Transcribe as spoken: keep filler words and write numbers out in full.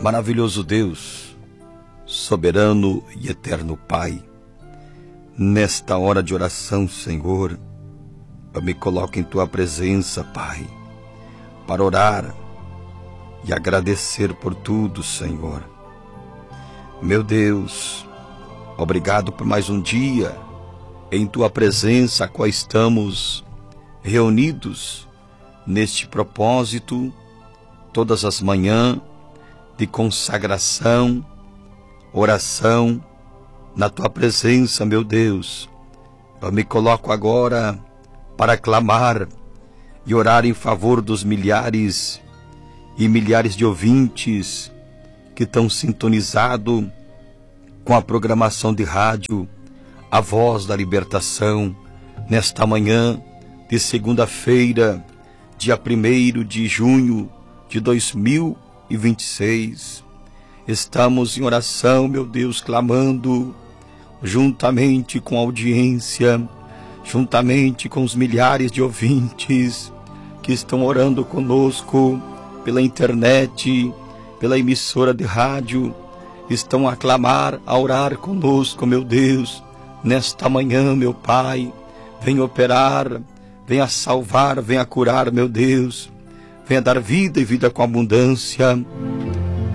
Maravilhoso Deus, soberano e eterno Pai, nesta hora de oração, Senhor, eu me coloco em Tua presença, Pai, para orar e agradecer por tudo, Senhor. Meu Deus, obrigado por mais um dia em Tua presença, a qual estamos reunidos neste propósito, todas as manhãs, de consagração, oração, na Tua presença, meu Deus. Eu me coloco agora para clamar e orar em favor dos milhares e milhares de ouvintes que estão sintonizados com a programação de rádio A Voz da Libertação, nesta manhã de segunda-feira, dia primeiro de junho de dois mil e vinte e seis. Estamos em oração, meu Deus, clamando juntamente com a audiência, juntamente com os milhares de ouvintes que estão orando conosco pela internet, pela emissora de rádio, estão a clamar, a orar conosco, meu Deus, nesta manhã, meu Pai. Venha operar, venha salvar, venha curar, meu Deus, venha dar vida e vida com abundância.